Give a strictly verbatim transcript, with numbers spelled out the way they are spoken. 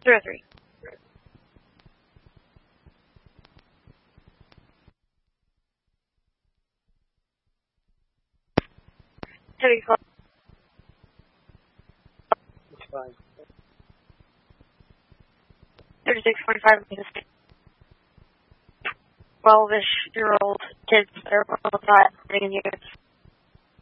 Zero three. Thirty-four. It's fine. Thirty-six forty-five. Twelve-ish year old kids that are both not in units.